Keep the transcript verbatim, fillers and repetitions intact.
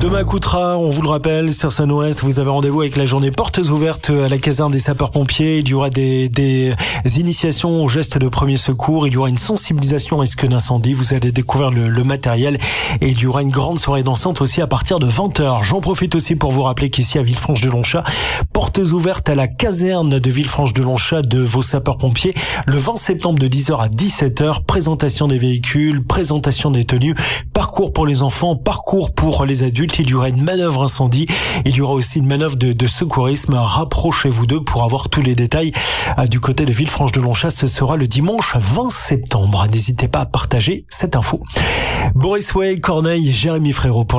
Demain à Coutras, on vous le rappelle, sur Sun-Ouest, vous avez rendez-vous avec la journée portes ouvertes à la caserne des sapeurs-pompiers. Il y aura des, des initiations aux gestes de premier secours. Il y aura une sensibilisation au risque d'incendie. Vous allez découvrir le, le matériel et il y aura une grande soirée dansante aussi à partir de vingt heures. J'en profite aussi pour vous rappeler qu'ici à Villefranche-de-Lonchat, portes ouvertes à la caserne de Villefranche-de-Lonchat de vos sapeurs-pompiers le vingt septembre de dix heures à dix-sept heures. Présentation des véhicules, présentation des tenues, parcours pour les enfants, parcours pour les adultes. Il y aura une manœuvre incendie. Il y aura aussi une manœuvre de, de secourisme. Rapprochez-vous d'eux pour avoir tous les détails du côté de Villefranche-de-Lonchat. Ce sera le dimanche vingt septembre. N'hésitez pas à partager cette info. Boris Way, Corneille et Jérémy Frérot pour